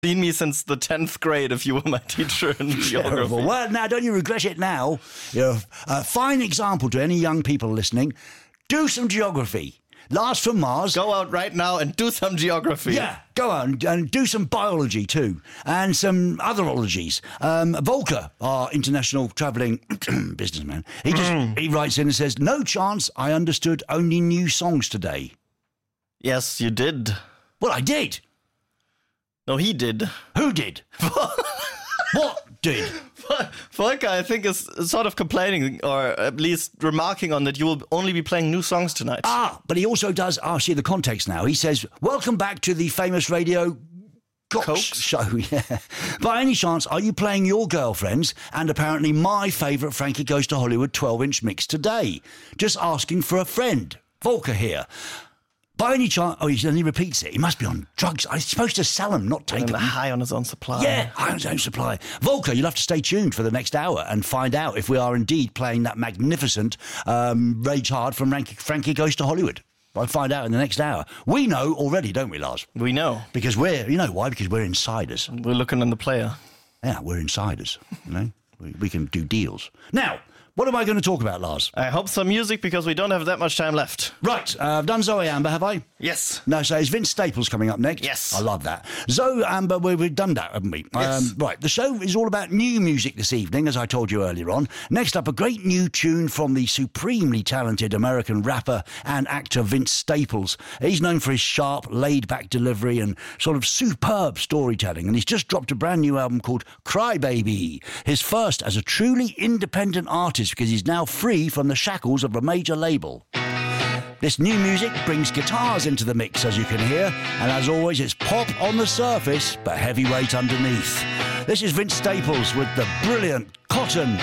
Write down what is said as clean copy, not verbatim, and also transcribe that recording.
Seen me since the 10th grade if you were my teacher in geography. Well, now, don't you regret it now? You're a fine example to any young people listening. Do some geography. Lars from Mars. Go out right now and do some geography. Yeah, go out and do some biology too, and some other ologies. Volker, our international travelling businessman, he writes in and says, "No chance I understood only new songs today." Yes, you did. Well, I did. No, he did. Who did? What did? Volker, I think, is sort of complaining, or at least remarking on that you will only be playing new songs tonight. But he also does, I'll see the context now. He says, "Welcome back to the famous radio Cox show." Yeah. By any chance, are you playing your girlfriend's and apparently my favourite Frankie Goes to Hollywood 12-inch mix today? Just asking for a friend. Volker here. By any chance... Oh, then he repeats it. He must be on drugs. I'm supposed to sell them, not take them. High on his own supply. Yeah, high on his own supply. Volker, you'll have to stay tuned for the next hour and find out if we are indeed playing that magnificent Rage Hard from Frankie Goes to Hollywood. I'll find out in the next hour. We know already, don't we, Lars? We know. Because you know why? Because we're insiders. We're looking on the player. Yeah, we're insiders, you know. We can do deals. Now... what am I going to talk about, Lars? I hope some music, because we don't have that much time left. Right, I've done Zoe Amber, have I? Yes. No, so it's Vince Staples coming up next. Yes. I love that. Zoe Amber, we've done that, haven't we? Yes. Right, the show is all about new music this evening, as I told you earlier on. Next up, a great new tune from the supremely talented American rapper and actor Vince Staples. He's known for his sharp, laid-back delivery and sort of superb storytelling, and he's just dropped a brand new album called Crybaby, his first as a truly independent artist, because he's now free from the shackles of a major label. This new music brings guitars into the mix, as you can hear, and as always, it's pop on the surface, but heavyweight underneath. This is Vince Staples with the brilliant Cotton